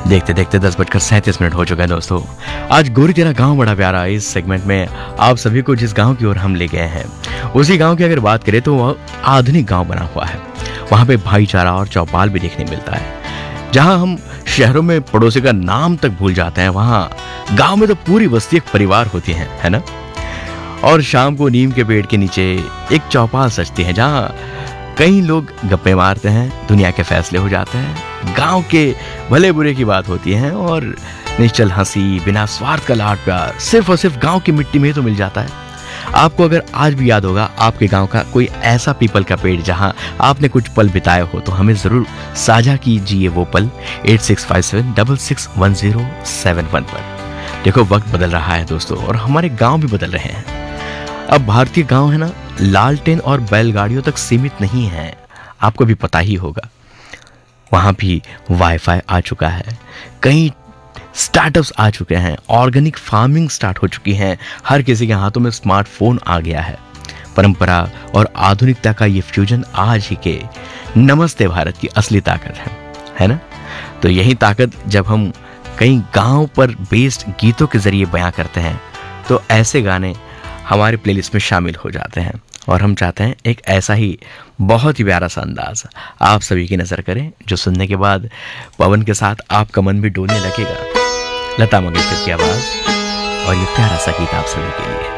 देखते देखते 10:37 हो चुका है दोस्तों। आज गोरी तेरा गांव बड़ा प्यारा। इस सेगमेंट में आप सभी को जिस गांव की ओर हम ले गए हैं उसी गांव की अगर बात करें तो वह आधुनिक गांव बना हुआ है। वहां पे भाईचारा और चौपाल भी देखने मिलता है। जहां हम शहरों में पड़ोसी का नाम तक भूल जाते हैं, वहां गांव में तो पूरी बस्ती एक परिवार होती है ना। और शाम को नीम के पेड़ के नीचे एक चौपाल सजती है जहां कई लोग गप्पे मारते हैं, दुनिया के फैसले हो जाते हैं, गांव के भले बुरे की बात होती है और निश्चल हंसी, बिना स्वार्थ का लाड प्यार सिर्फ और सिर्फ गांव की मिट्टी में ही तो मिल जाता है। आपको अगर आज भी याद होगा आपके गांव का कोई ऐसा पीपल का पेड़ जहां आपने कुछ पल बिताए हो, तो हमें जरूर साझा कीजिए वो पल 8657661071 पर। देखो वक्त बदल रहा है दोस्तों और हमारे गांव भी बदल रहे हैं। अब भारतीय गांव है ना, लालटेन और बैलगाड़ियों तक सीमित नहीं है। आपको भी पता ही होगा वहां भी वाईफाई आ चुका है, कई स्टार्टअप्स आ चुके हैं, ऑर्गेनिक फार्मिंग स्टार्ट हो चुकी है, हर किसी के हाथों में स्मार्टफोन आ गया है। परंपरा और आधुनिकता का ये फ्यूजन आज ही के नमस्ते भारत की असली ताकत है ना। तो यही ताकत जब हम कई गांव पर बेस्ड गीतों के जरिए बयां करते हैं तो ऐसे गाने हमारे प्लेलिस्ट में शामिल हो जाते हैं। और हम चाहते हैं एक ऐसा ही बहुत ही प्यारा सा अंदाज आप सभी की नजर करें, जो सुनने के बाद पवन के साथ आपका मन भी डोलने लगेगा। लता मंगेशकर की आवाज और ये प्यारा सा गीत आप सभी के लिए।